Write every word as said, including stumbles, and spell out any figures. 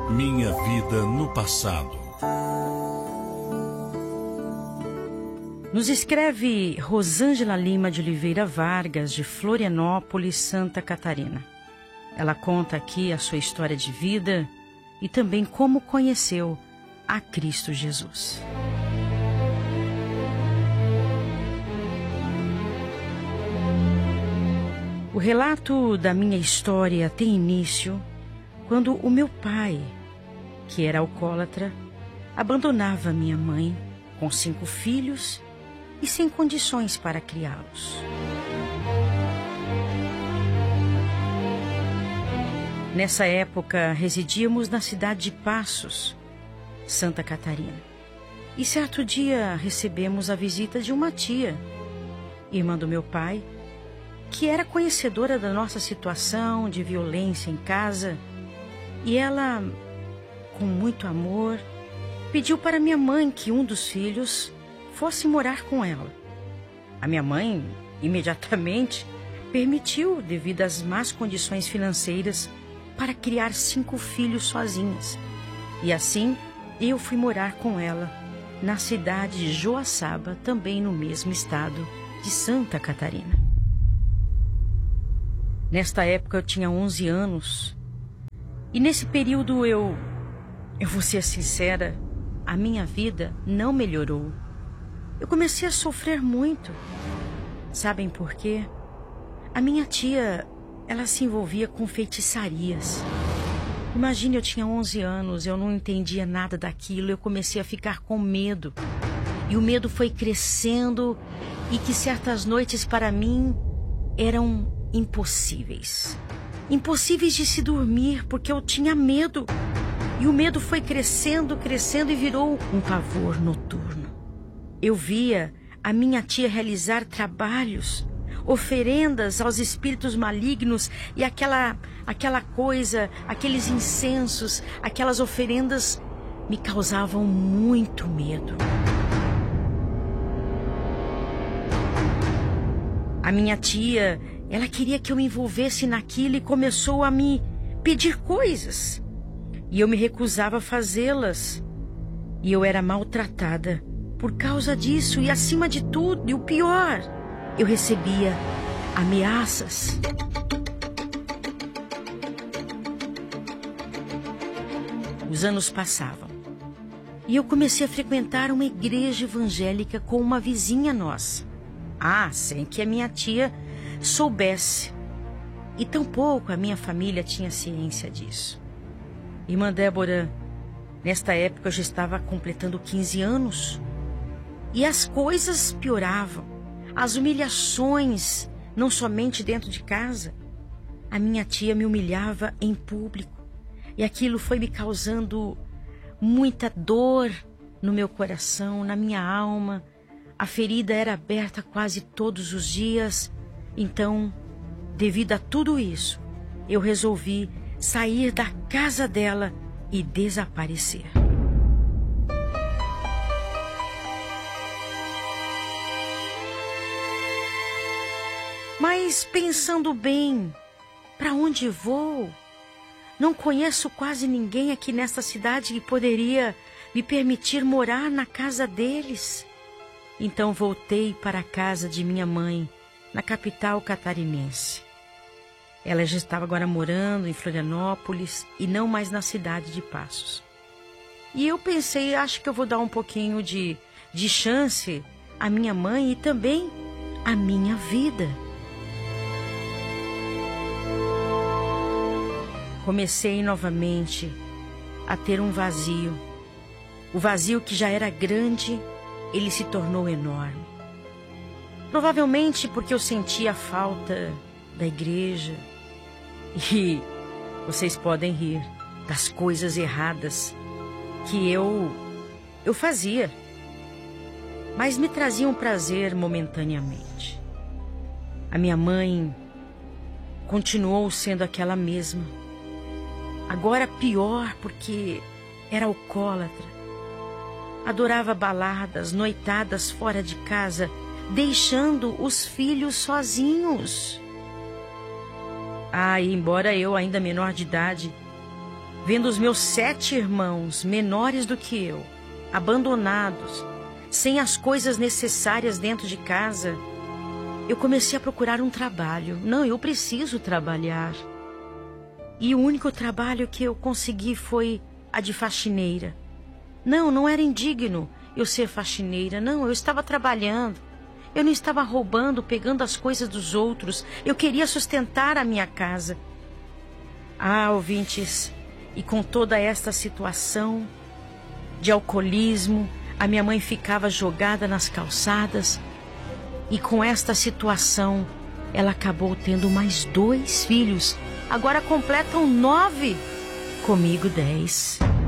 Minha vida no passado. Nos escreve Rosângela Lima de Oliveira Vargas, de Florianópolis, Santa Catarina. Ela conta aqui a sua história de vida e também como conheceu a Cristo Jesus. O relato da minha história tem início quando o meu pai, que era alcoólatra, abandonava minha mãe com cinco filhos e sem condições para criá-los. Nessa época, residíamos na cidade de Passos, Santa Catarina. E certo dia recebemos a visita de uma tia, irmã do meu pai, que era conhecedora da nossa situação de violência em casa, e ela, com muito amor, pediu para minha mãe que um dos filhos fosse morar com ela. A minha mãe, imediatamente, permitiu devido às más condições financeiras para criar cinco filhos sozinhas. E assim, eu fui morar com ela na cidade de Joaçaba, também no mesmo estado de Santa Catarina. Nesta época eu tinha onze anos. E nesse período eu, eu vou ser sincera, a minha vida não melhorou. Eu comecei a sofrer muito. Sabem por quê? A minha tia, ela se envolvia com feitiçarias. Imagine, eu tinha onze anos, eu não entendia nada daquilo, eu comecei a ficar com medo. E o medo foi crescendo e que certas noites para mim eram impossíveis. Impossíveis de se dormir porque eu tinha medo. E o medo foi crescendo, crescendo e virou um pavor noturno. Eu via a minha tia realizar trabalhos, oferendas aos espíritos malignos e aquela, aquela coisa, aqueles incensos, aquelas oferendas me causavam muito medo. A minha tia, ela queria que eu me envolvesse naquilo e começou a me pedir coisas. E eu me recusava a fazê-las. E eu era maltratada por causa disso. E acima de tudo, e o pior, eu recebia ameaças. Os anos passavam. E eu comecei a frequentar uma igreja evangélica com uma vizinha nossa. Ah, sem que a minha tia soubesse. E tampouco a minha família tinha ciência disso. Irmã Débora, nesta época eu já estava completando quinze anos. E as coisas pioravam. As humilhações, não somente dentro de casa. A minha tia me humilhava em público. E aquilo foi me causando muita dor no meu coração, na minha alma. A ferida era aberta quase todos os dias. Então, devido a tudo isso, eu resolvi sair da casa dela e desaparecer. Mas pensando bem, para onde vou? Não conheço quase ninguém aqui nesta cidade que poderia me permitir morar na casa deles. Então voltei para a casa de minha mãe, na capital catarinense. Ela já estava agora morando em Florianópolis e não mais na cidade de Passos. E eu pensei, acho que eu vou dar um pouquinho de, de chance à minha mãe e também à minha vida. Comecei novamente a ter um vazio. O vazio que já era grande, ele se tornou enorme. Provavelmente porque eu sentia a falta da igreja. E vocês podem rir das coisas erradas que eu, eu fazia. Mas me traziam prazer momentaneamente. A minha mãe continuou sendo aquela mesma. Agora pior porque era alcoólatra. Adorava baladas, noitadas fora de casa, deixando os filhos sozinhos. Ah, e embora eu, ainda menor de idade, vendo os meus sete irmãos, menores do que eu, abandonados, sem as coisas necessárias dentro de casa, eu comecei a procurar um trabalho. Não, eu preciso trabalhar. E o único trabalho que eu consegui foi a de faxineira. Não, não era indigno eu ser faxineira. Não, eu estava trabalhando. Eu não estava roubando, pegando as coisas dos outros. Eu queria sustentar a minha casa. Ah, ouvintes, e com toda esta situação de alcoolismo, a minha mãe ficava jogada nas calçadas. E com esta situação, ela acabou tendo mais dois filhos. Agora completam nove. Comigo, dez.